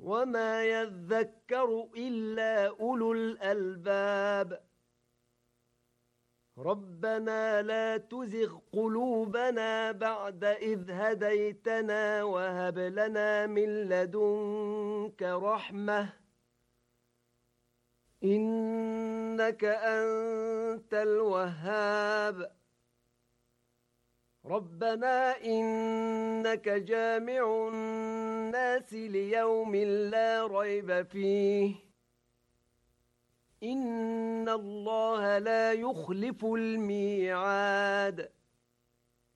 وما يذكر إلا أولو الألباب ربنا لا تزغ قلوبنا بعد إذ هديتنا وهب لنا من لدنك رحمة إنك أنت الوهاب ربنا إنك جامع الناس ليوم لا ريب فيه إن الله لا يخلف الميعاد